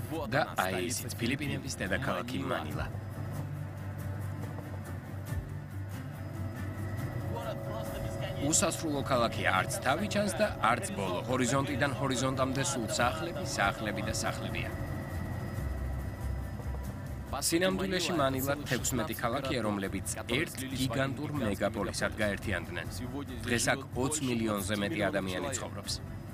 და აი ისიც ფილიპინების დედაქალაქი მანილა. უსასრულო ქალაქია, არც თავი ჩანს და არც ბოლო. ჰორიზონტიდან ჰორიზონტამდე სულ სახლები და სახლებია. სინამდვილეში მანილა 16 ქალაქია, რომლებიც ერთ გიგანტურ მეგაპოლისად გაერთიანდნენ. დღეს აქ 20 მილიონზე მეტი ადამიანი ცხოვრობს.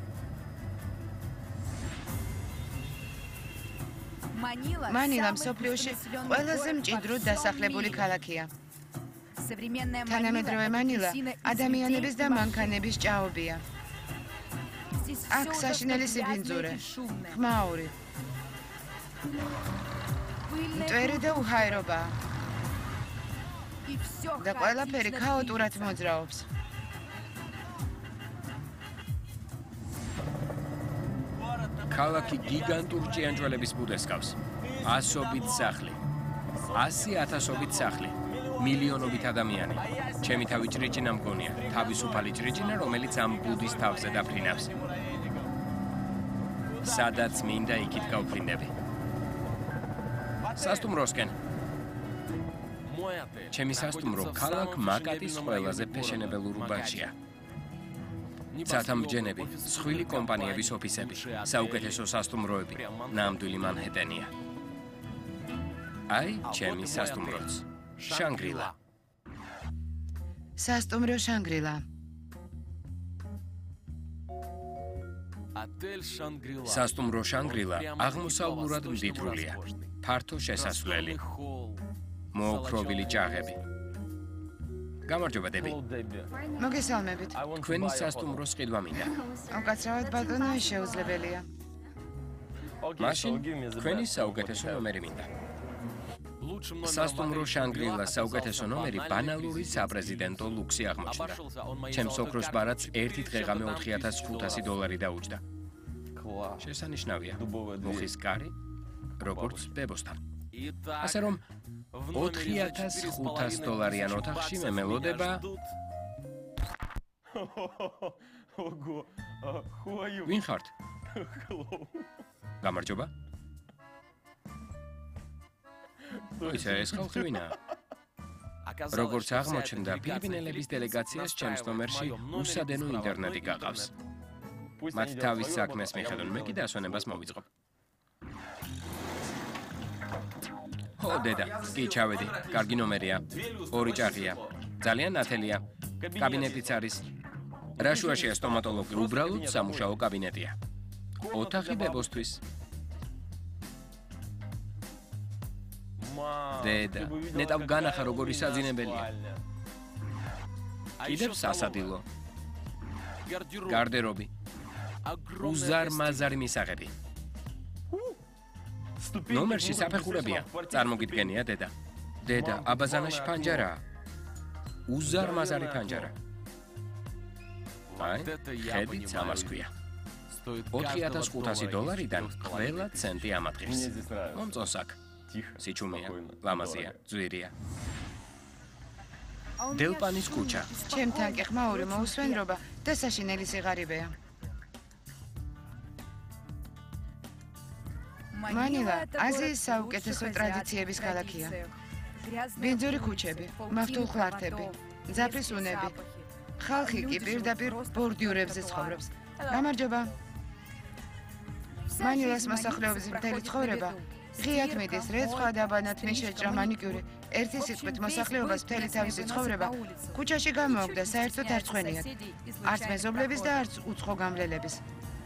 მანილა მსოფლიოში ყველაზე მჭიდროდ დასახლებული ქალაქია. თანამედროვე მანილა ადამიანების და მანქანების ჭაობია. აქ საშინელი სიბინძურე, ხმაური, მტვერი და უჰაერობაა. და ყველაფერი ქაოტურად მოძრაობს. ქალაქი გიგანტურ ჭიანჭველების ბუდეს გავს. 100-ობით სახლი, 100,000-ობით სახლი, მილიონობით ადამიანი. ჩემი თავი ჭრიჭინა მგონია, თავისუფალი ჭრიჭინა, რომელიც ამ ბუდის თავზე დაფრინავს. სადაც მინდა იქით გავფრინდები. სასტუმროსკენ. ჩემი სასტუმრო ქალაქ მაკატის ყველაზე ფეშენებელ ურბანშია. ცათამბჯენები, სხვილი კომპანიების ოფისები, საუკეთესო სასტუმროები, ნამდვილი მანჰეტენია. აი, ჩემი სასტუმროც. შანგრილა. სასტუმრო შანგრილა. სასტუმრო შანგრილა აღმოსავლურად მდიდრულია. ფართო შესასვლელი. მოოქროვილი ჭაღები. გამარჯობა დები. მოგესალმებით. თქვენი სასტუმროს ყიდვა მინდა. უკაცრავად ბატონო, შეუძლებელია. მაშინ თქვენი საუკეთესო ნომერი მინდა. სასტუმრო შანგრილა საუკეთესო ნომერი ბანალური საპრეზიდენტო ლუქსი აღმოჩნდა. ჩემს ოქროს ბარათს ერთი დღეღამე $4,500 დაუჯდა. შესანიშნავია. მუხის კარი, როგორც ბებოსთან. ასე რომ $4,500 ოთახში მე მელოდება. ვინ ხართ? გამარჯობა. ისე ეს ხალხი ვინაა? როგორც აღმოჩნდა, ფილიპინელების დელეგაციას ჩემს ნომერში უსადენო ინტერნეტი გაყავს. მათ თავის საქმეს მიხედონ, მე კი დასვენებას მოვიწყობ. ო დედა, კი ჩავედი, კარგი ნომერია, 2 ჭაღია, ძალიან ნათელია, კაბინეტიც არის. რა შუაშია სტომატოლოგი, უბრალოდ სამუშაო კაბინეტია. ოთახი ბებოსთვის. დედა, ნეტავ განახა როგორი საძინებელია. კიდევ სასადილო. გარდერობი. უზარმაზარი მისაღები. ნომერში საფეხურებია. წარმოგიდგენია დედა. დედა, აბაზანაში ფანჯარაა. უზარმაზარი ფანჯარა. აი, ხედით ამას ქვია. $4,500-დან ყველა ცენტი ამატყირს. მომწონს აქ. სიჩუმეა, ლამაზია, ძვირია. დელპანის ქუჩა. ჩემთან კი ხმაური მოусვენრობა და საშინელი სიღარიბეა. მანილა აზიის საუკეთესო ტრადიციების ქალაქია. ბინძური ქუჩები, მავთულხლართები, ძაფრის უნები. ხალხი კი პირდაპირ ბორდიურებზე ცხოვრობს. გამარჯობა. მანილას მოსახლეობის მთელი ცხოვრება ღიად მიდის, რეცხვა და ბანათმი შეჭრა მანიკიური. ერთი სიტყვით მოსახლეობას მთელი თავისი ცხოვრება ქუჩაში გამოაგდა, საერთოდ არ წვენიათ. არც მეზობლების და არც უცხო გამლელების.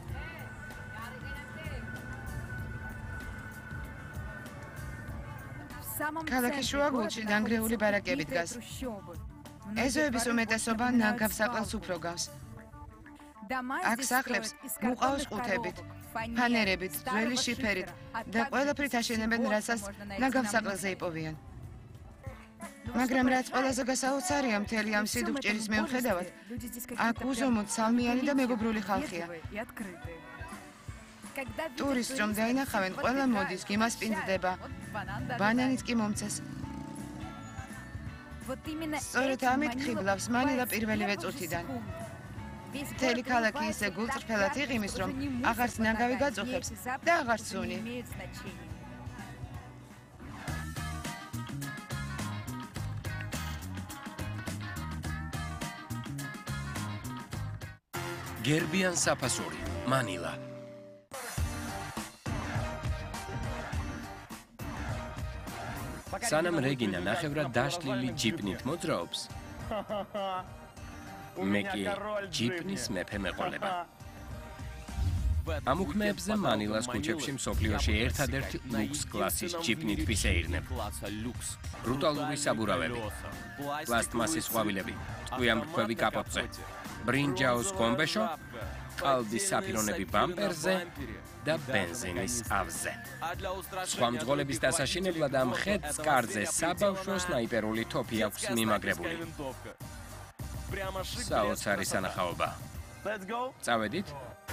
ქალაქის შუაგულში დანგრეული ბარაკები დგას. ეზოების უმეტესობა ნაგავსაყელს უფრო გავს. აქ სახლებს მუყაოს ყუთებით, ფანერებით, ძველი შიფერით და ყველაფრით აშენებენ, რასაც ნაგავსაყელზე იპოვიან. მაგრამ რაც ყველაზე გასაოცარია მთელი ამ სიდუხჭერის მიუხედავად, აქ უზომოდ სალმიანი და მეგობრული ხალხია. ტურისტს რომ დაინახავენ, ყველა მოდის, გიმასპინძდება, ბანანიც კი მომცეს. სწორედ ამით ხიბლავს მანილა პირველივე წუთიდან. მთელი ქალაქი ისე გულწრფელად იღიმის, რომ აღარც ნანგავი გაწუხებს და აღარც სუნი. გერბიან საფასური, მანილა. სანამ რეგინა ნახევრად დაშლილი ჯიპნით მოძრაობს, მე კი ჯიპნის მეფე მეყოლება. ამ უქმეებზე მანილას ქუჩებში მსოფლიოში ერთადერთი ლუქს კლასის ჯიპნი თვისეირნებ. ბრუტალური საბურავები, პლასტმასის ყვავილები, ტყვიამრქვევი კაპოტზე, ბრინჯაოს გომბეშო, ყალბის საფირონები ბამპერზე და ბენზინის ავზე. სხვა მძღოლების დასაშინებლად ამ ხედს კარზე საბავშვო სნაიპერული თოფი აქვს მიმაგრებული. საოცარი სანახაობა. წავედით?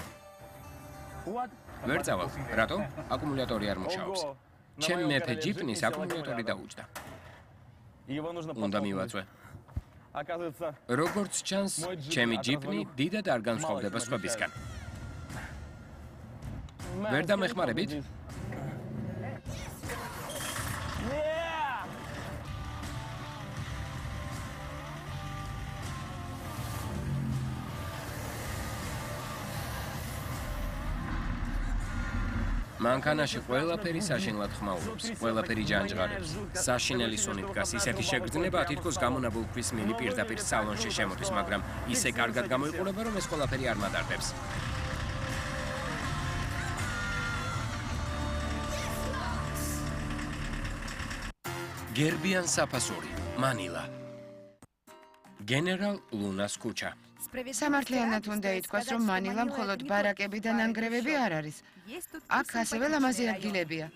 ვერ წავალ. რატო? აკუმულატორი არ მუშაობს. ჩემ მეფე ჯიპნის აკუმულატორი დაუჯდა. უნდა მივაწვე. როგორც ჩანს, ჩემი ჯიპნი დიდად არ განსხვავდება სხვებისგან. ვერ დამეხმარებით? მანქანაში ყველაფერი საშინლად ხმაურობს, ყველაფერი ჯანჯღარებს. საშინელი სუნი დგას, ისეთი შეგრძნება, თითქოს გამონაბულ ქვის მილი პირდაპირ სალონში შემოდის, მაგრამ ისე კარგად გამოიყურება, რომ ეს ყველაფერი არ მატარდებს. გერბიან საფასური, მანილა. გენერალ ლუნას ქუჩა. სამართლიანად უნდა ითქვას, რომ მანილა მხოლოდ ბარაკები და ნანგრევები არ არის. აქ ასევე ლამაზი ადგილებია.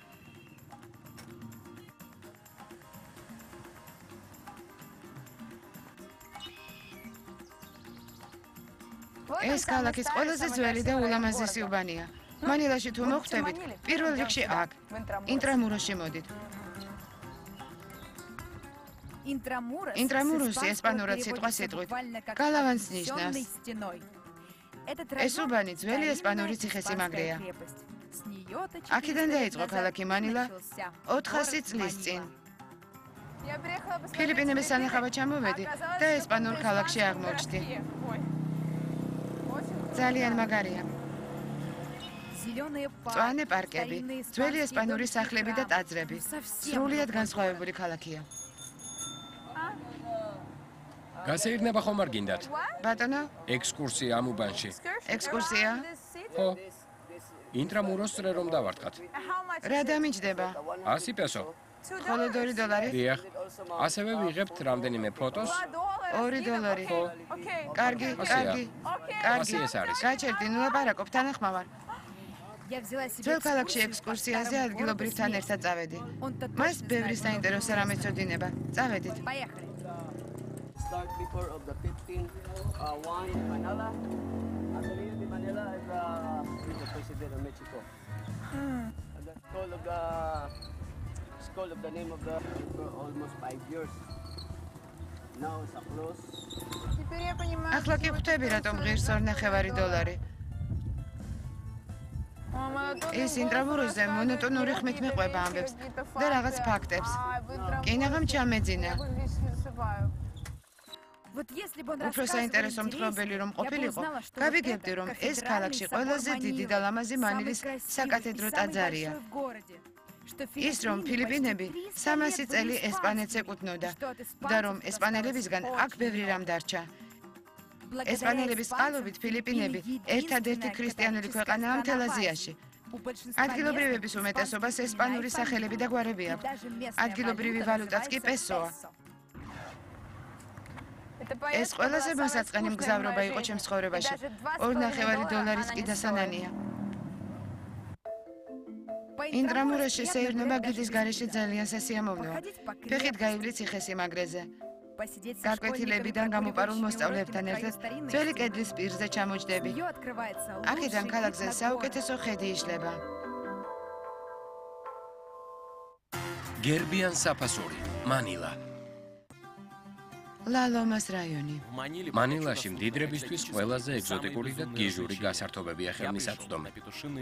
ეს ქალაქის ყველაზე ძველი და ულამაზესი უბანია. მანილაში თუ მოხვდებით, პირველ რიგში აქ, ინტრამუროსში მოდით. ინტრამუროსი ესპანურად სიტყვასიტყვით გალავანს ნიშნავს. ეს უბანი ძველი ესპანური ციხესიმაგრეა. აქედან დაიწყო ქალაქი მანილა 400 წლის წინ. ფილიპინების სანახავად ჩამოვედი და ესპანურ ქალაქში აღმოჩნდი. ძალიან მაგარია. მწვანე პარკები, ძველი ესპანური სახლები და ტაძრები. სრულიად განსხვავებული ქალაქია. გასეირნება ხომ არ გინდათ? ბატონო, ექსკურსია ამ უბანში. ექსკურსია? ხო. ინტრამუროს წრე რომ დავარტყათ. რა დამიჯდება? 100 პესო. მხოლოდ $2? დიახ. ასევე ვიღებთ რამდენიმე ფოტოს. $2. ხო. კარგი, კარგი. კარგი. ეს არის. გაჩერდი, ნუ ლაპარაკობ, თანახმოვარ. ძველ ქალაქში ექსკურსიაზე ადგილობრივთან ერთად წავედი. მას ბევრი საინტერესო რამე წოდინება. წავედით. Start before of the 15 wine in Manila. Actually, the Manila is the president of Mexico. The skull of the name of the for almost 5 years. Now it's a close. ახლა კი ხვდები, რატომ ღირს $2.5. ის ინტრამუროზე მონოტონური ხმით მეყვება ამბებს და რაღაც ფაქტებს. კინაღამ ჩამეძინა. უფრო საინტერესო მთხრობელი რომ ყოფილიყო, გავიგებდი, რომ ეს ქალაქში ყველაზე დიდი და ლამაზი მანილის საკათედრო ტაძარია. ის რომ ფილიპინები 300 წელი ესპანეთს ეკუთვნოდა და რომ ესპანელებისგან აქ ბევრი რამ დარჩა. ესპანელების წყალობით ფილიპინები ერთადერთი ქრისტიანული ქვეყანაა მთელ აზიაში. ადგილობრივების უმეტესობას ესპანური სახელები და გვარები აქვს. ადგილობრივი ვალუტაც კი პესოა. ეს ყველაზე მოსაწყენი მგზავრობა იყო ჩემს ცხოვრებაში. $2.5 კი დასანანია. ინტრამუროში სეირნობა გიდის გარეშე ძალიან სასიამოვნოა. ფეხით გაივლი ციხესიმაგრეზე. გაკვეთილებიდან გამოპარულ მოსწავლეებთან ერთად ძველი კედლის პირზე ჩამოჯდები. აქედან ქალაქზე საუკეთესო ხედი იშლება. გერბიან საფასური, მანილა. ლა-ლომას რაიონი. მანილაში მდიდრებისთვის ყველაზე ეგზოტიკური და გიჟური გასართობებია ხელმისაწვდომი.